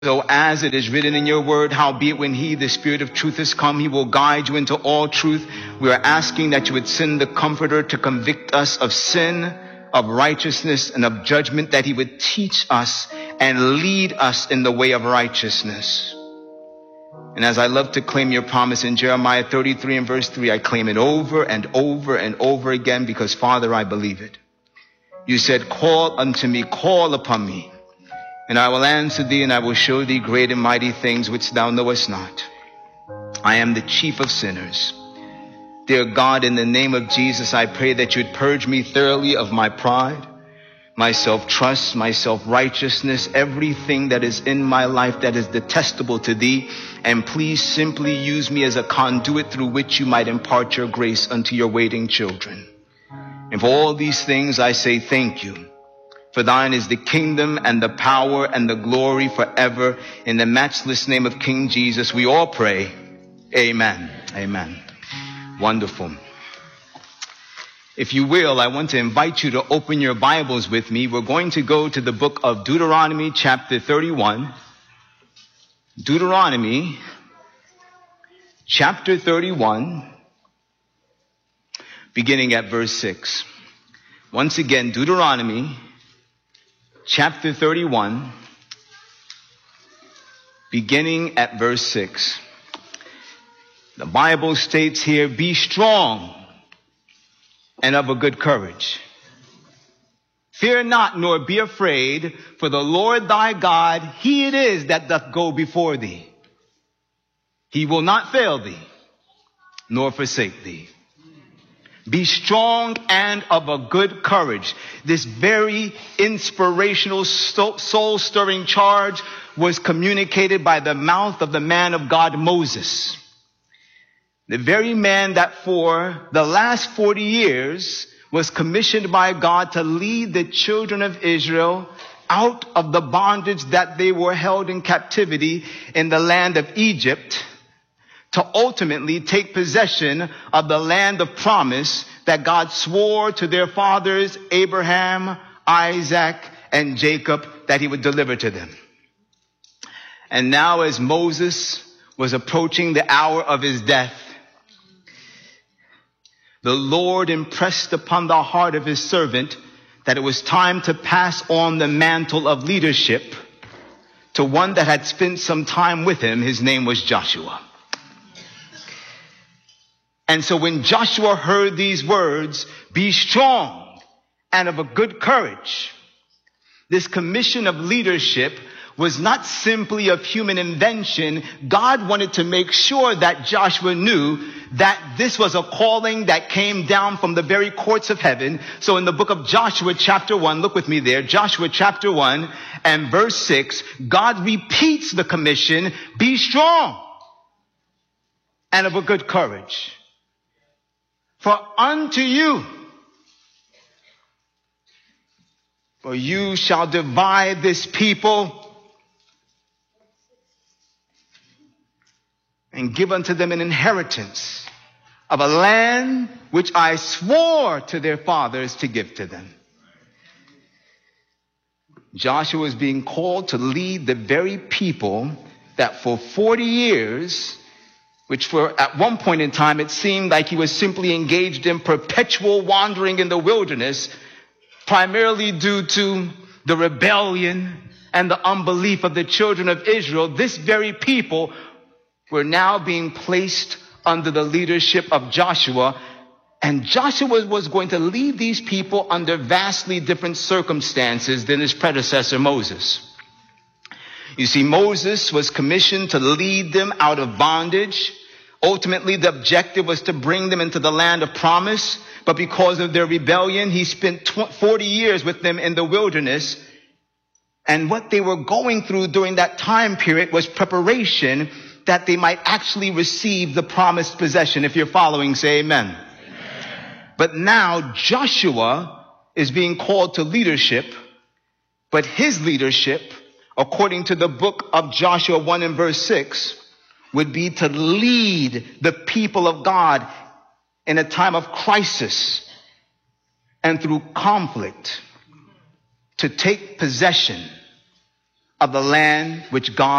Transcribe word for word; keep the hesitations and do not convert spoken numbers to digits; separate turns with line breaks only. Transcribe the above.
So as it is written in your word, howbeit when he, the Spirit of truth, is come, he will guide you into all truth. We are asking that you would send the Comforter to convict us of sin, of righteousness, and of judgment, that he would teach us and lead us in the way of righteousness. And as I love to claim your promise in Jeremiah thirty-three and verse three, I claim it over and over and over again because, Father, I believe it. You said, call unto me, call upon me, and I will answer thee, and I will show thee great and mighty things which thou knowest not. I am the chief of sinners. Dear God, in the name of Jesus, I pray that you'd purge me thoroughly of my pride, my self-trust, my self-righteousness, everything that is in my life that is detestable to thee. And please simply use me as a conduit through which you might impart your grace unto your waiting children. And for all these things, I say thank you. For thine is the kingdom and the power and the glory forever. In the matchless name of King Jesus, we all pray. Amen. Amen. Wonderful. If you will, I want to invite you to open your Bibles with me. We're going to go to the book of Deuteronomy, chapter thirty-one. Deuteronomy, chapter thirty-one, beginning at verse six. Once again, Deuteronomy, chapter thirty-one, beginning at verse six. The Bible states here, be strong and of a good courage. Fear not, nor be afraid, for the Lord thy God, he it is that doth go before thee. He will not fail thee, nor forsake thee. Be strong and of a good courage. This very inspirational, soul-stirring charge was communicated by the mouth of the man of God, Moses. The very man that for the last forty years was commissioned by God to lead the children of Israel out of the bondage that they were held in captivity in the land of Egypt, to ultimately take possession of the land of promise that God swore to their fathers, Abraham, Isaac, and Jacob, that he would deliver to them. And now, as Moses was approaching the hour of his death, the Lord impressed upon the heart of his servant that it was time to pass on the mantle of leadership to one that had spent some time with him. His name was Joshua. And so when Joshua heard these words, be strong and of a good courage, this commission of leadership was not simply of human invention. God wanted to make sure that Joshua knew that this was a calling that came down from the very courts of heaven. So in the book of Joshua chapter one, look with me there, Joshua chapter one and verse six, God repeats the commission, be strong and of a good courage. For unto you, for you shall divide this people and give unto them an inheritance of a land which I swore to their fathers to give to them. Joshua is being called to lead the very people that for forty years, which for at one point in time it seemed like he was simply engaged in perpetual wandering in the wilderness, primarily due to the rebellion and the unbelief of the children of Israel. This very people were now being placed under the leadership of Joshua. And Joshua was going to lead these people under vastly different circumstances than his predecessor, Moses. You see, Moses was commissioned to lead them out of bondage. Ultimately, the objective was to bring them into the land of promise. But because of their rebellion, he spent forty years with them in the wilderness. And what they were going through during that time period was preparation that they might actually receive the promised possession. If you're following, say amen. Amen. But now Joshua is being called to leadership, but his leadership, according to the book of Joshua one and verse six, would be to lead the people of God in a time of crisis and through conflict, to take possession of the land which God